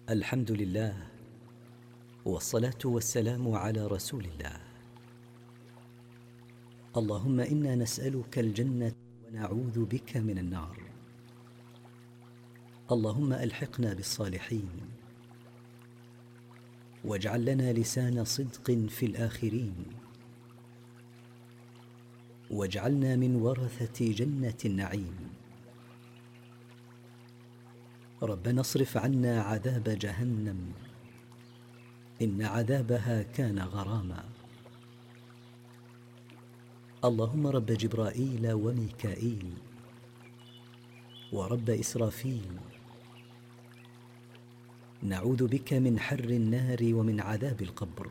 الحمد لله، والصلاة والسلام على رسول الله. اللهم إنا نسألك الجنة ونعوذ بك من النار. اللهم ألحقنا بالصالحين، واجعل لنا لسان صدق في الآخرين، واجعلنا من ورثة جنة النعيم. ربنا اصرف عنا عذاب جهنم، إن عذابها كان غراما. اللهم رب جبرائيل وميكائيل ورب إسرافيل، نعوذ بك من حر النار ومن عذاب القبر.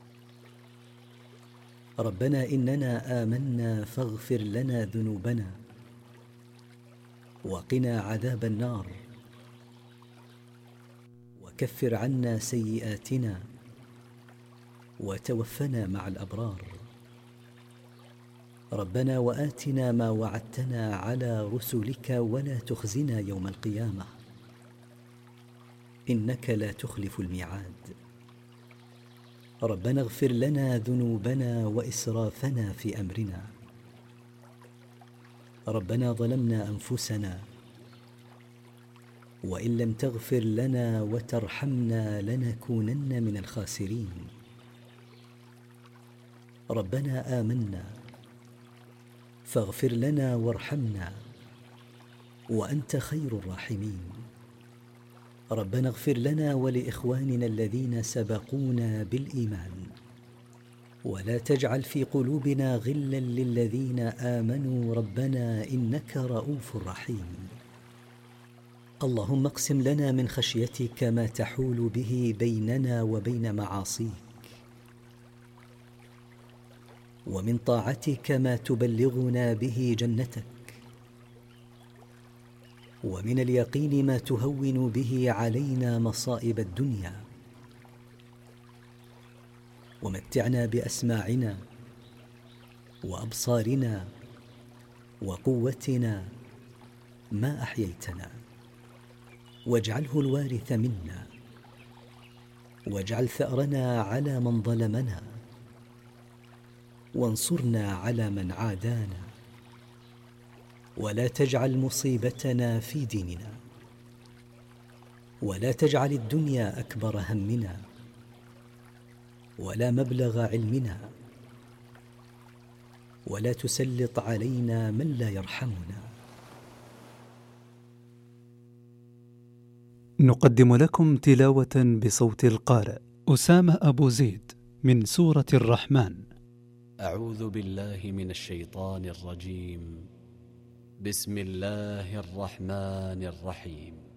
ربنا إننا آمنا فاغفر لنا ذنوبنا وقنا عذاب النار، وكفر عنا سيئاتنا وتوفنا مع الأبرار. ربنا وآتنا ما وعدتنا على رسلك ولا تخزنا يوم القيامة، إنك لا تخلف الميعاد. ربنا اغفر لنا ذنوبنا وإسرافنا في أمرنا. ربنا ظلمنا أنفسنا، وإن لم تغفر لنا وترحمنا لنكونن من الخاسرين. ربنا آمنا فاغفر لنا وارحمنا، وأنت خير الراحمين. ربنا اغفر لنا ولإخواننا الذين سبقونا بالإيمان، ولا تجعل في قلوبنا غلا للذين آمنوا ربنا إنك رؤوف رحيم. اللهم اقسم لنا من خشيتك ما تحول به بيننا وبين معاصيك، ومن طاعتك ما تبلغنا به جنتك، ومن اليقين ما تهون به علينا مصائب الدنيا. ومتعنا بأسماعنا وأبصارنا وقوتنا ما أحييتنا، واجعله الوارث منا، واجعل ثأرنا على من ظلمنا، وانصرنا على من عادانا، ولا تجعل مصيبتنا في ديننا، ولا تجعل الدنيا أكبر همنا ولا مبلغ علمنا، ولا تسلط علينا من لا يرحمنا. نقدم لكم تلاوة بصوت القارئ أسامة أبو زيد من سورة الرحمن. أعوذ بالله من الشيطان الرجيم. بسم الله الرحمن الرحيم.